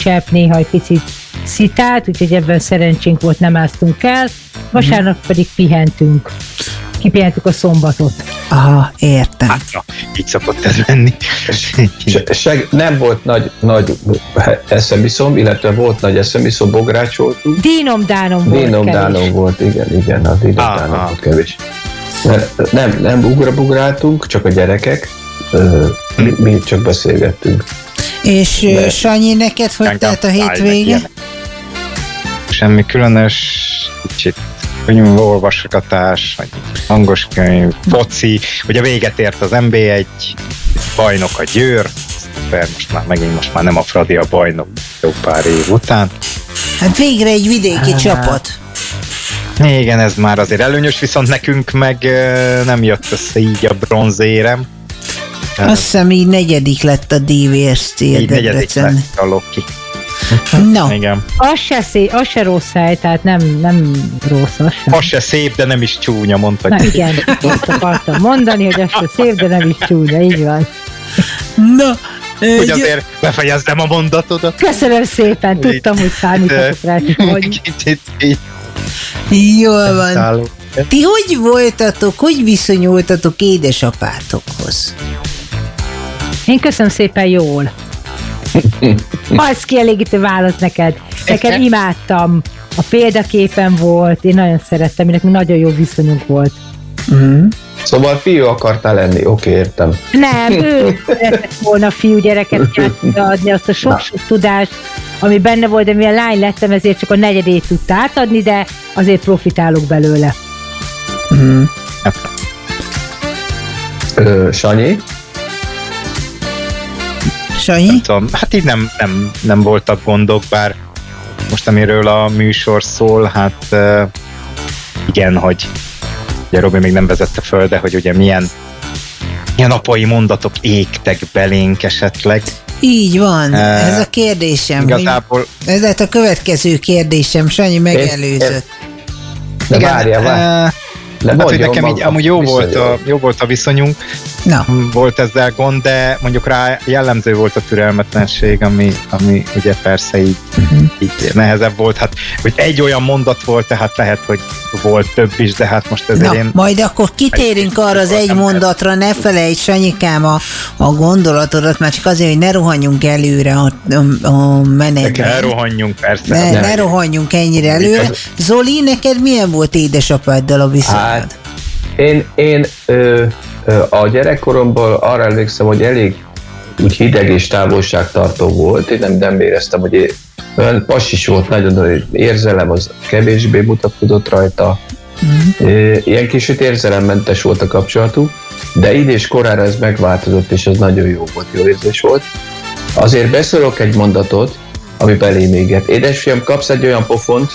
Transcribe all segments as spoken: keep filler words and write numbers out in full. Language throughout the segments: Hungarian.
csepp, néha egy picit szitált, úgyhogy ebben szerencsénk volt, nem áztunk el. Vasárnap pedig pihentünk. Kipihentük a szombatot. Aha, értem. Hát, na, így szokott ez lenni. Se, se, nem volt nagy, nagy eszemiszom, illetve volt nagy eszemiszom, bográcsoltunk. Dínom-dánom volt Dínom-dánom kevés. volt, igen, igen, a dínom-dánom volt kevés. Nem, nem ugra-bugráltunk, csak a gyerekek, mi, mi csak beszélgettünk. És De. Sanyi, neked hogy telt a hétvége? Semmi különös, kicsit könyvolvasgatás, hangos könyv, foci, ugye véget ért az en bé egy, bajnok a Győr, szuper, most már megint most már nem a Fradi a bajnok jó pár év után. Hát végre egy vidéki ah. csapat. Igen, ez már azért előnyös, viszont nekünk meg nem jött össze így a bronzérem. Azt hiszem így negyedik lett a dé vé es cé így negyedik lett a Loki. No. Igen. Az se szép, az se rossz hely, tehát nem, nem rossz, az sem. Az se szép, de nem is csúnya, mondtad. Na igen, azt akartam mondani, hogy az se szép, de nem is csúnya, így van. Na, hogy azért befejezzem a mondatodat. Köszönöm szépen, tudtam, hogy számíthatok rá, hogy... Jól van. Ti hogy voltatok, hogy viszonyultatok édesapátokhoz? Én köszönöm szépen jól. Az kielégítő válasz neked. Neked imádtam. A példaképen volt, én nagyon szerettem, nekünk nagyon jó viszonyunk volt. Mm. Szóval fiú akartál lenni, oké, értem. Nem, ő szeretett volna fiúgyereket adni, azt a sok-sok tudást, ami benne volt, de mivel lány lettem, ezért csak a negyedét tudta átadni, de azért profitálok belőle. Mm. Ö, Sanyi? Sanyi? Tudom, hát így nem, nem, nem voltak gondok, bár most amiről a műsor szól, hát uh, igen, hogy ugye Robi még nem vezette föl, de hogy ugye milyen, milyen apai mondatok égtek belénk esetleg. Így van, uh, ez a kérdésem. Igazából... Ez lett a következő kérdésem, Sanyi megelőzött. De várjál, várjál. Hát, hogy nekem így amúgy jó volt, a, jó volt a viszonyunk, no. volt ezzel gond, de mondjuk rá jellemző volt a türelmetlenség, ami, ami ugye persze így, uh-huh. így nehezebb volt. Hát, hogy egy olyan mondat volt, tehát lehet, hogy volt több is, de hát most ezért Na, én... majd akkor kitérünk arra az egy mondatra, ne felejtsd, Sanyikám, a, a gondolatodat, már csak azért, hogy ne rohanjunk előre a, a, a menetben. Ne rohanjunk, persze. Ne, ne, ne rohanjunk ennyire előre. Zoli, neked milyen volt édesapáddal a viszony? Hát, én, én ö, ö, a gyerekkoromból arra emlékszem, hogy elég úgy hideg és távolságtartó volt. Én nem, nem éreztem, hogy én, olyan passis volt, nagyon érzelem, az kevésbé mutatkozott rajta. Mm. Ilyen kicsit érzelemmentes volt a kapcsolatuk, de idő és korára ez megváltozott, és az nagyon jó volt, jó érzés volt. Azért beszélok egy mondatot, ami belém éget. Édesfiam, kapsz egy olyan pofont,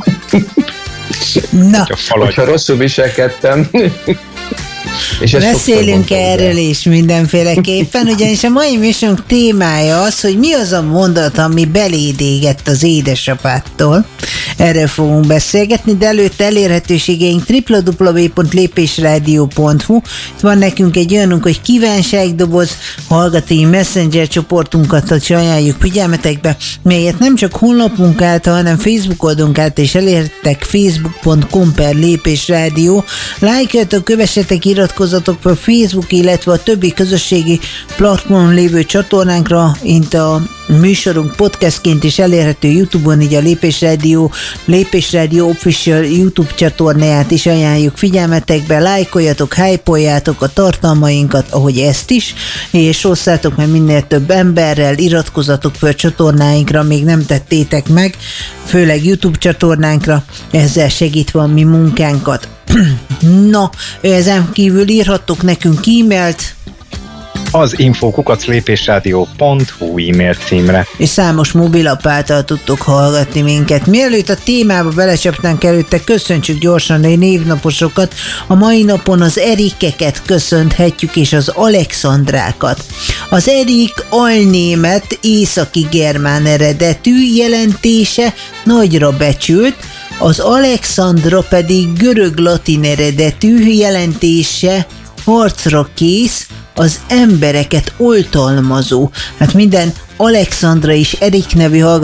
Na, hogyha rosszul viselkedtem. És beszélünk erről is mindenféleképpen, ugyanis a mai műsorunk témája az, hogy mi az a mondat, ami beléd égett az édesapától. Erről fogunk beszélgetni, de előtte elérhetőségeink double-u double-u double-u pont lépésrádió pont hu. Itt van nekünk egy olyanunk, hogy kívánságdoboz, hallgatói messenger csoportunkat, hogy ajánljuk figyelmetekbe, melyet nem csak honlapunk által, hanem Facebook oldalunk által is elértek, facebook pont com per lépésrádió. Lájkoljatok, kövessetek, iratkozzatok fel Facebook, illetve a többi közösségi platformon lévő csatornánkra, mint a műsorunk podcastként is elérhető YouTube-on, így a Lépésrádió, Lépésrádió Official YouTube csatornáját is ajánljuk figyelmetekbe, lájkoljatok, hype-oljátok a tartalmainkat, ahogy ezt is, és osszátok meg minél több emberrel, iratkozzatok fel a csatornáinkra, még nem tettétek meg, főleg YouTube csatornánkra, ezzel segítve a mi munkánkat. Na, ezen kívül írhattok nekünk e-mailt, az info kukac lépésrádió pont hu e-mail címre. És számos mobilapp által tudtok hallgatni minket. Mielőtt a témába belecsapnánk előtte, köszöntsük gyorsan a névnaposokat. A mai napon az Erikeket köszönhetjük, és az Alexandrákat. Az Erik alnémet északi germán eredetű, jelentése nagyra becsült, az Alexandra pedig görög-latin eredetű, jelentése harcra kész, az embereket oltalmazó. Hát minden Alexandra és Erik nevű hallgató